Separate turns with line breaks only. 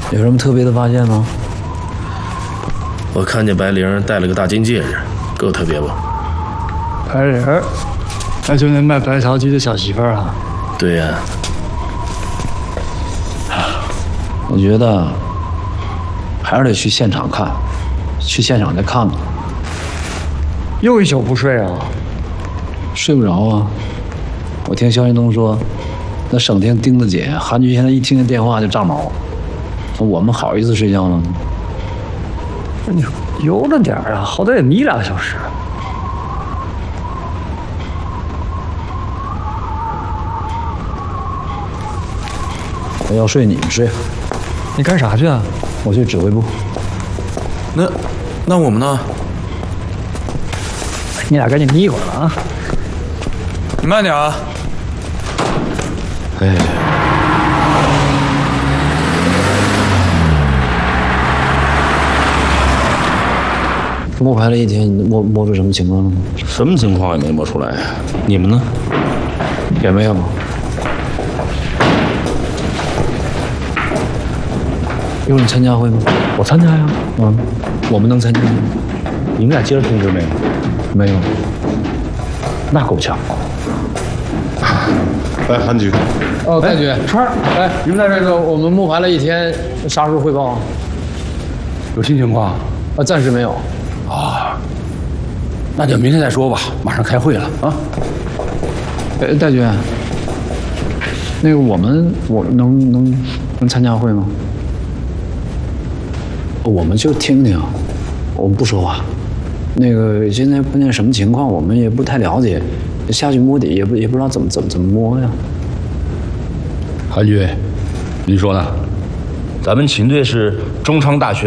有什么特别的发现吗？
我看见白灵戴了个大金戒指，够特别不？
白灵儿，那就那卖白桃鸡的小媳妇儿啊？
对呀。
我觉得还是得去现场看，去现场再看看。
又一宿不睡啊？
睡不着啊！我听肖云东说，那省厅丁子姐韩局现在一听见电话就炸毛，我们好意思睡觉吗？
你悠着点啊，好歹也眯2个小时。
我要睡，你们睡。
你干啥去啊？
我去指挥部。
那我们呢？
你俩赶紧眯一会儿了啊！
你慢点啊！
哎，摸排了一天，摸出什么情况了吗？
什么情况也没摸出来。你们呢？
也没有。有人参加会吗？
我参加呀。
我们能参加吗？
你们俩接着通知没有？
没有。
那够呛。
来，韩局。
哦，戴局，川儿，来，你们在这个我们摸排了一天，啥时候汇报啊？
有新情况？
暂时没有。
那就明天再说吧，马上开会了啊。
戴局，那个我们能参加会吗？我们就听听，我们不说话。那个现在碰见什么情况，我们也不太了解，下去摸底也不知道怎么摸呀。
韩局，你说呢？咱们秦队是中昌大学